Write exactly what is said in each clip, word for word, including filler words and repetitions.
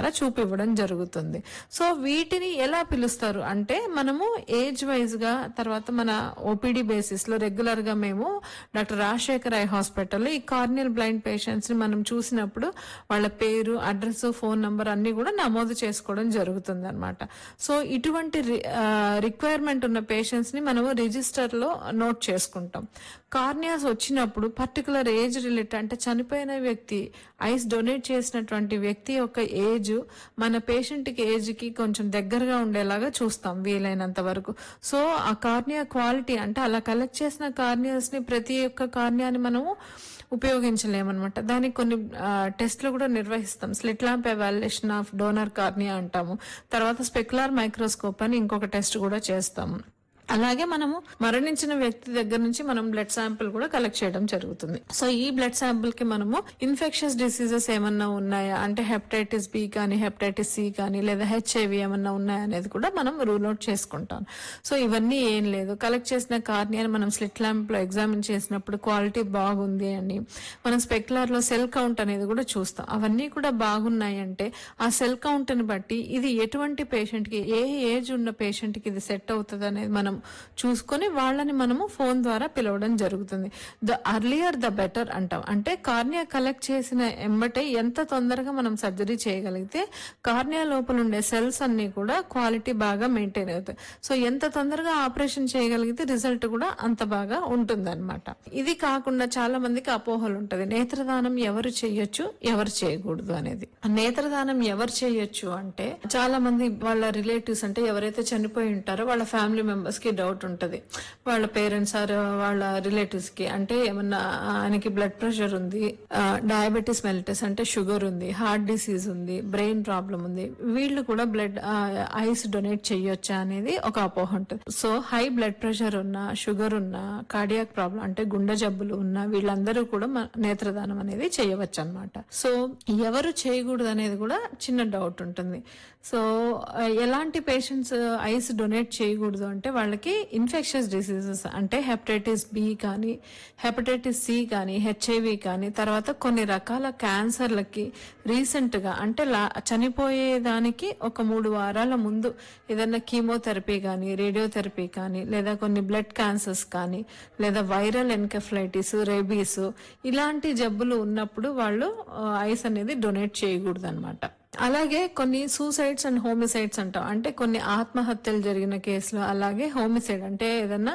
ద్వారా చూపివ్వడం జరుగుతుంది. సో వీటిని ఎలా పిలుస్తారు అంటే మనము ఏజ్ వైజ్ గా తర్వాత మన ఓపీడీ బేసిస్ లో రెగ్యులర్ గా మేము డాక్టర్ రాజశేఖర్ ఐ హాస్పిటల్లో ఈ కార్నియల్ బ్లైండ్ పేషెంట్స్ ని మనం చూసినప్పుడు వాళ్ళ పేరు, అడ్రస్, ఫోన్ నంబర్ అన్ని కూడా నమోదు చేసుకోవడం జరుగుతుంది అనమాట. సో ఇటువంటి రిక్వైర్మెంట్ ఉన్న పేషెంట్స్ ని మనము రిజిస్టర్ లో నోట్ చేసుకుంటాం. కార్నియాస్ వచ్చినప్పుడు పర్టికులర్ ఏజ్ రిలేటెడ్ అంటే చనిపోయిన వ్యక్తి ఐస్ డొనేట్ చేసినటువంటి వ్యక్తి యొక్క ఏజ్ మన పేషెంట్ కి ఏజ్ కి కొంచెం దగ్గరగా ఉండేలాగా చూస్తాం వీలైనంత వరకు. సో ఆ కార్నియా క్వాలిటీ అంటే అలా కలెక్ట్ చేసిన కార్నియాస్ ని ప్రతి ఒక్క కార్నియాని మనము ఉపయోగించలేమన్నమాట. దానికి కొన్ని టెస్ట్లు కూడా నిర్వహిస్తాం. Slit lamp evaluation of donor cornea అంటాము. తర్వాత స్పెక్యులర్ మైక్రోస్కోప్ అని ఇంకొక టెస్ట్ కూడా చేస్తాము. అలాగే మనము మరణించిన వ్యక్తి దగ్గర నుంచి మనం బ్లడ్ శాంపుల్ కూడా కలెక్ట్ చేయడం జరుగుతుంది. సో ఈ బ్లడ్ శాంపుల్ కి మనము ఇన్ఫెక్షన్స్ డిసీజెస్ ఏమన్నా ఉన్నాయా అంటే హెపటైటిస్ బి కానీ హెపటైటిస్ సి కానీ లేదా హెచ్ఐవి ఏమన్నా ఉన్నాయా అనేది కూడా మనం రూల్ అవుట్ చేసుకుంటాం. సో ఇవన్నీ ఏం లేదు, కలెక్ట్ చేసిన కార్నియాని మనం స్లిట్ ల్యాంప్ లో ఎగ్జామిన్ చేసినప్పుడు క్వాలిటీ బాగుంది అని మనం స్పెక్యులర్ లో సెల్ కౌంట్ అనేది కూడా చూస్తాం. అవన్నీ కూడా బాగున్నాయి అంటే ఆ సెల్ కౌంట్ ని బట్టి ఇది ఎటువంటి పేషెంట్ కి ఏ ఏజ్ ఉన్న పేషెంట్ కి ఇది సెట్ అవుతుంది అనేది మనం చూసుకొని వాళ్ళని మనము ఫోన్ ద్వారా పిలవడం జరుగుతుంది. ద అర్లియర్ ద బెటర్ అంటాం. అంటే కార్నియా కలెక్ట్ చేసిన ఎంబటే ఎంత తొందరగా మనం సర్జరీ చేయగలిగితే కార్నియా లోపల ఉండే సెల్స్ అన్ని కూడా క్వాలిటీ బాగా మెయింటైన్ అవుతాయి. సో ఎంత తొందరగా ఆపరేషన్ చేయగలిగితే రిజల్ట్ కూడా అంత బాగా ఉంటుంది అనమాట. ఇది కాకుండా చాలా మందికి అపోహలు ఉంటది, నేత్రదానం ఎవరు చేయొచ్చు ఎవరు చేయకూడదు అనేది. నేత్రదానం ఎవరు చేయొచ్చు అంటే చాలా మంది వాళ్ళ రిలేటివ్స్ అంటే ఎవరైతే చనిపోయి ఉంటారో వాళ్ళ ఫ్యామిలీ మెంబర్స్ కి డౌట్ ఉంటది. వాళ్ళ పేరెంట్స్ ఆర్ వాళ్ళ రిలేటివ్స్ కి అంటే ఏమన్నా ఆయనకి బ్లడ్ ప్రెషర్ ఉంది, డయాబెటీస్ మెలిటస్ అంటే షుగర్ ఉంది, హార్ట్ డిసీజ్ ఉంది, బ్రెయిన్ ప్రాబ్లం ఉంది, వీళ్ళు కూడా బ్లడ్ ఐస్ డొనేట్ చేయొచ్చా అనేది ఒక అపోహ ఉంటుంది. సో హై బ్లడ్ ప్రెషర్ ఉన్న, షుగర్ ఉన్న, కార్డియాక్ ప్రాబ్లం అంటే గుండె జబ్బులు ఉన్న వీళ్ళందరూ కూడా నేత్రదానం అనేది చేయవచ్చు అనమాట. సో ఎవరు చేయకూడదు అనేది కూడా చిన్న డౌట్ ఉంటుంది. సో ఎలాంటి పేషెంట్స్ ఐస్ డొనేట్ చేయకూడదు అంటే వాళ్ళకి ఇన్ఫెక్షన్స్ డిసీజెస్ అంటే హెపటైటిస్ బి కానీ హెపటైటిస్ సి కానీ హెచ్ఐవి కానీ తర్వాత కొన్ని రకాల క్యాన్సర్లకి రీసెంట్ గా అంటే చనిపోయేదానికి ఒక మూడు వారాల ముందు ఏదైనా కీమోథెరపీ కానీ రేడియోథెరపీ కానీ లేదా కొన్ని బ్లడ్ క్యాన్సర్స్ కానీ లేదా వైరల్ ఎన్కెఫలైటిస్, రేబీస్ ఇలాంటి జబ్బులు ఉన్నప్పుడు వాళ్ళు ఐస్ అనేది డొనేట్ చేయకూడదు అనమాట. అలాగే కొన్ని సూసైడ్స్ అండ్ హోమిసైడ్స్ అంటాం. అంటే కొన్ని ఆత్మహత్యలు జరిగిన కేసులు, అలాగే హోమిసైడ్ అంటే ఏదన్నా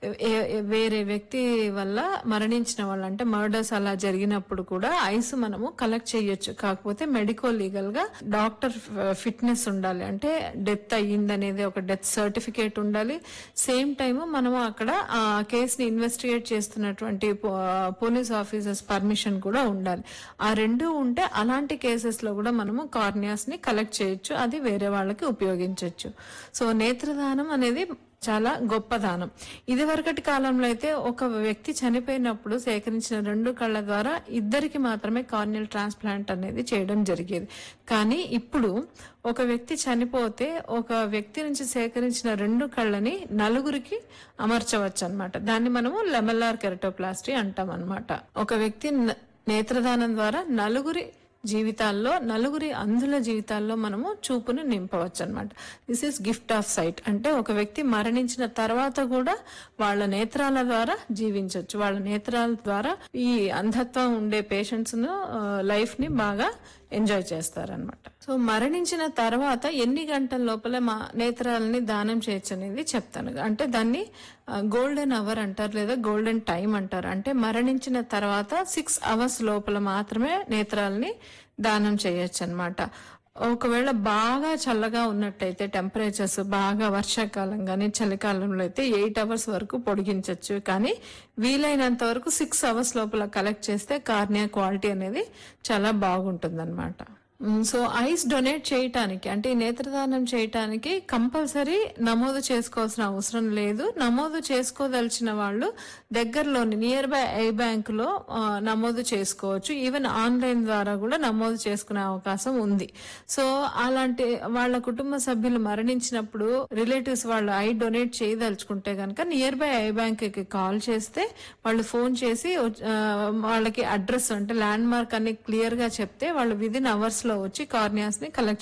వేరే వ్యక్తి వల్ల మరణించిన వాళ్ళు అంటే మర్డర్స్ అలా జరిగినప్పుడు కూడా ఐస్ మనము కలెక్ట్ చేయొచ్చు. కాకపోతే మెడికో లీగల్ గా డాక్టర్ ఫిట్నెస్ ఉండాలి. అంటే డెత్ అయ్యిందనేది ఒక డెత్ సర్టిఫికేట్ ఉండాలి. సేమ్ టైమ్ మనము అక్కడ ఆ కేసుని ఇన్వెస్టిగేట్ చేస్తున్నటువంటి పోలీస్ ఆఫీసర్స్ పర్మిషన్ కూడా ఉండాలి. ఆ రెండు ఉంటే అలాంటి కేసెస్ లో కూడా మనము కార్నియాస్ ని కలెక్ట్ చేయొచ్చు, అది వేరే వాళ్ళకి ఉపయోగించవచ్చు. సో నేత్రదానం అనేది చాలా గొప్ప దానం. ఇది వరకటి కాలంలో అయితే ఒక వ్యక్తి చనిపోయినప్పుడు సేకరించిన రెండు కళ్ళ ద్వారా ఇద్దరికి మాత్రమే కార్నియల్ ట్రాన్స్ప్లాంట్ అనేది చేయడం జరిగేది. కానీ ఇప్పుడు ఒక వ్యక్తి చనిపోతే ఒక వ్యక్తి నుంచి సేకరించిన రెండు కళ్ళని నలుగురికి అమర్చవచ్చు అనమాట. దాన్ని మనము లెమెల్లార్ కెరటోప్లాస్టీ అంటాం అనమాట. ఒక వ్యక్తి నేత్రదానం ద్వారా నలుగురి జీవితాల్లో నలుగురి అంధుల జీవితాల్లో మనము చూపును నింపవచ్చు అనమాట. This is gift of sight. అంటే ఒక వ్యక్తి మరణించిన తర్వాత కూడా వాళ్ళ నేత్రాల ద్వారా జీవించవచ్చు. వాళ్ళ నేత్రాల ద్వారా ఈ అంధత్వం ఉండే పేషెంట్స్ ను లైఫ్ ని బాగా ఎంజాయ్ చేస్తారనమాట. సో మరణించిన తర్వాత ఎన్ని గంటల లోపల మా నేత్రాలని దానం చేయొచ్చు అనేది చెప్తాను. అంటే దాన్ని గోల్డెన్ అవర్ అంటారు లేదా గోల్డెన్ టైం అంటారు. అంటే మరణించిన తర్వాత సిక్స్ అవర్స్ లోపల మాత్రమే నేత్రాలని దానం చేయొచ్చు అనమాట. ఒకవేళ బాగా చల్లగా ఉన్నట్టయితే టెంపరేచర్స్ బాగా వర్షాకాలం కానీ చలికాలంలో అయితే ఎయిట్ అవర్స్ వరకు పొడిగించవచ్చు. కానీ వీలైనంత వరకు సిక్స్ అవర్స్ లోపల కలెక్ట్ చేస్తే కార్నియా క్వాలిటీ అనేది చాలా బాగుంటుంది అనమాట. సో ఐస్ డొనేట్ చేయటానికి అంటే ఈ నేత్రదానం చేయటానికి కంపల్సరీ నమోదు చేసుకోవాల్సిన అవసరం లేదు. నమోదు చేసుకోదలిచిన వాళ్ళు దగ్గరలోని నియర్ బై ఐ బ్యాంక్ లో నమోదు చేసుకోవచ్చు. ఈవెన్ ఆన్లైన్ ద్వారా కూడా నమోదు చేసుకునే అవకాశం ఉంది. సో అలాంటి వాళ్ళ కుటుంబ సభ్యులు మరణించినప్పుడు రిలేటివ్స్ వాళ్ళు ఐ డొనేట్ చేయదలుచుకుంటే కనుక నియర్ బై ఐ బ్యాంక్ కి కాల్ చేస్తే వాళ్ళు ఫోన్ చేసి వాళ్ళకి అడ్రస్ అంటే ల్యాండ్ మార్క్ అన్ని క్లియర్ గా చెప్తే వాళ్ళు విదిన్ అవర్స్ లో వచ్చి కార్నియాస్ ని కలెక్ట్